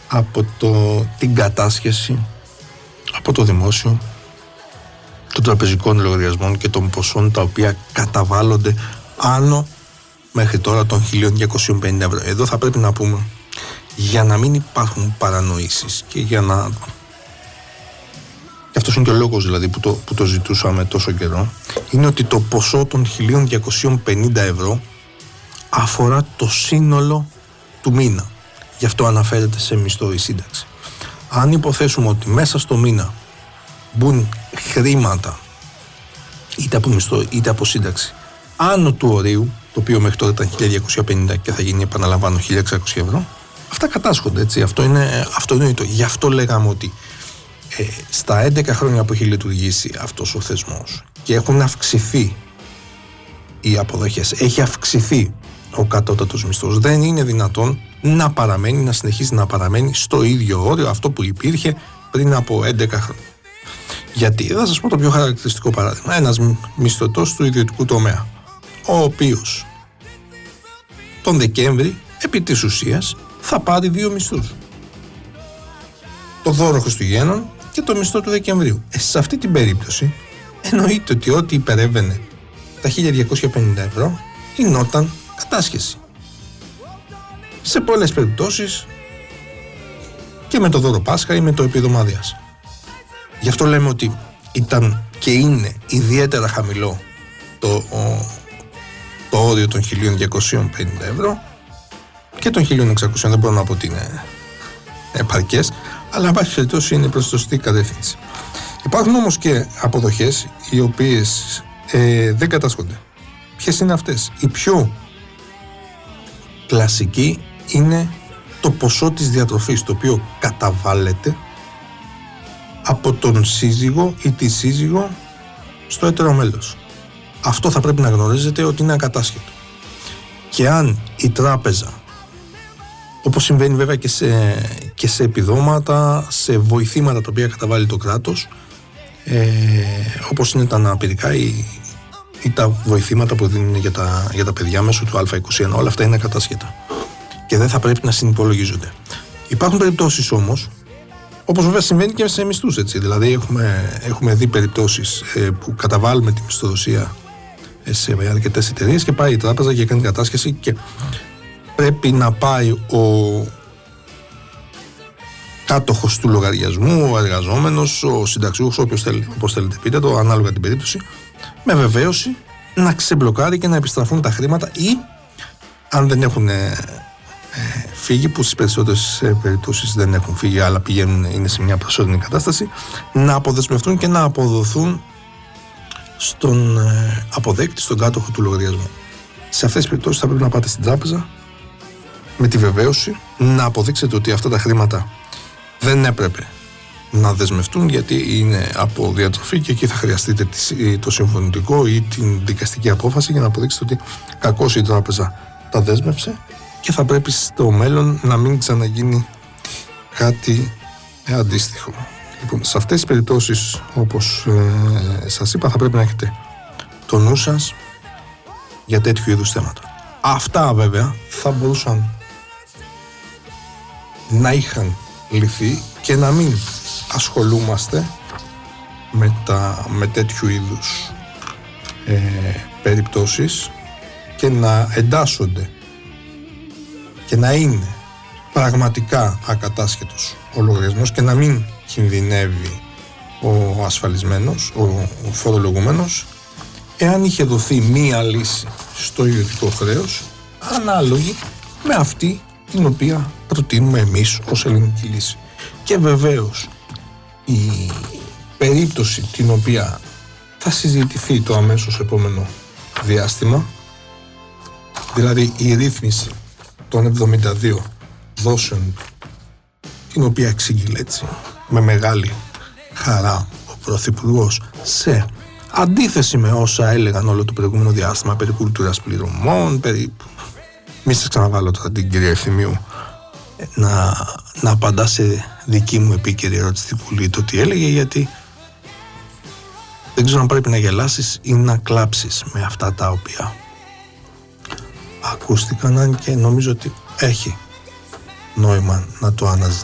από την κατάσχεση από το δημόσιο των τραπεζικών λογαριασμών και των ποσών τα οποία καταβάλλονται άνω μέχρι τώρα των 1.250 ευρώ. Εδώ θα πρέπει να πούμε, για να μην υπάρχουν παρανοήσεις και για να... Και αυτός είναι και ο λόγος δηλαδή που το ζητούσαμε τόσο καιρό, είναι ότι το ποσό των 1.250 ευρώ αφορά το σύνολο του μήνα. Γι' αυτό αναφέρεται σε μισθό η σύνταξη. Αν υποθέσουμε ότι μέσα στο μήνα μπουν χρήματα είτε από μισθό είτε από σύνταξη άνω του ορίου, το οποίο μέχρι τώρα ήταν 1.250 και θα γίνει, επαναλαμβάνω, 1.600 ευρώ, αυτά κατάσχονται, έτσι. Αυτό είναι το. Γι' αυτό λέγαμε ότι στα 11 χρόνια που έχει λειτουργήσει αυτός ο θεσμός και έχουν αυξηθεί οι αποδοχές, έχει αυξηθεί ο κατώτατος μισθός, δεν είναι δυνατόν να συνεχίσει να παραμένει στο ίδιο όριο αυτό που υπήρχε πριν από 11 χρόνια. Γιατί, θα σας πω το πιο χαρακτηριστικό παράδειγμα. Ένας μισθωτός του ιδιωτικού τομέα, ο οποίος τον Δεκέμβρη επί της ουσίας θα πάρει 2 μισθούς, το δώρο Χριστουγέννων και το μισθό του Δεκεμβρίου. Σε αυτή την περίπτωση εννοείται ότι ό,τι υπερέβαινε τα 1.250 ευρώ γινόταν κατάσχεση. Σε πολλές περιπτώσεις και με το δώρο Πάσχα ή με το επίδομα Δίας. Γι' αυτό λέμε ότι ήταν και είναι ιδιαίτερα χαμηλό το όριο των 1.250 ευρώ και των 1.600, δεν μπορώ να πω ότι είναι επαρκές, αλλά εν πάση περιπτώσει είναι προς τη σωστή κατεύθυνση. Υπάρχουν όμως και αποδοχές οι οποίες δεν κατάσχονται. Ποιες είναι αυτές? Η πιο κλασική είναι το ποσό της διατροφής, το οποίο καταβάλλεται από τον σύζυγο ή τη σύζυγο στο έτερο μέλος. Αυτό θα πρέπει να γνωρίζετε ότι είναι ακατάσχετο. Και αν η τράπεζα, όπως συμβαίνει βέβαια και σε επιδόματα, σε βοηθήματα τα οποία καταβάλει το κράτος, όπως είναι τα αναπηρικά ή τα βοηθήματα που δίνουν για τα παιδιά μέσω του Α21, όλα αυτά είναι ακατάσχετα και δεν θα πρέπει να συνυπολογίζονται. Υπάρχουν περιπτώσεις όμως, όπως βέβαια συμβαίνει και σε μισθούς, έτσι. Δηλαδή έχουμε δει περιπτώσεις που καταβάλουμε τη μισθοδοσία σε αρκετές εταιρείες και πάει η τράπεζα και κάνει κατάσχεση και πρέπει να πάει ο κάτοχος του λογαριασμού, ο εργαζόμενος, ο συνταξιούχος, όπως θέλετε πείτε το, ανάλογα την περίπτωση, με βεβαίωση να ξεμπλοκάρει και να επιστραφούν τα χρήματα, ή αν δεν έχουν φύγει, που στις περισσότερες περιπτώσεις δεν έχουν φύγει αλλά είναι σε μια προσωρινή κατάσταση, να αποδεσμευτούν και να αποδοθούν στον αποδέκτη, στον κάτοχο του λογαριασμού. Σε αυτές τις περιπτώσεις θα πρέπει να πάτε στην τράπεζα με τη βεβαίωση να αποδείξετε ότι αυτά τα χρήματα δεν έπρεπε να δεσμευτούν, γιατί είναι από διατροφή και εκεί θα χρειαστείτε το συμφωνητικό ή την δικαστική απόφαση για να αποδείξετε ότι κακώς η τράπεζα τα δέσμευσε και θα πρέπει στο μέλλον να μην ξαναγίνει κάτι αντίστοιχο. Λοιπόν, σε αυτές τις περιπτώσεις, όπως σας είπα, θα πρέπει να έχετε το νου σας για τέτοιου είδους θέματα. Αυτά βέβαια θα μπορούσαν να είχαν λυθεί και να μην ασχολούμαστε με τέτοιου είδους περιπτώσεις και να εντάσσονται και να είναι πραγματικά ακατάσχετος ο λογαριασμός και να μην κινδυνεύει ο ασφαλισμένος, ο φορολογουμένος, εάν είχε δοθεί μία λύση στο ιδιωτικό χρέος ανάλογη με αυτή την οποία προτείνουμε εμείς ως ελληνική λύση. Και βεβαίως η περίπτωση την οποία θα συζητηθεί το αμέσως επόμενο διάστημα, δηλαδή η ρύθμιση των 72 δόσεων, την οποία εξήγηλε έτσι με μεγάλη χαρά ο Πρωθυπουργός, σε αντίθεση με όσα έλεγαν όλο το προηγούμενο διάστημα περί κουλτούρας πληρωμών, μη σας ξαναβάλω τώρα την κυρία Ευθυμίου να απαντά σε δική μου επίκαιρη ερώτηση στη Βουλή το τι έλεγε, γιατί δεν ξέρω αν πρέπει να γελάσεις ή να κλάψεις με αυτά τα οποία ακούστηκαν, αν και νομίζω ότι έχει νόημα να το αναζητήσεις.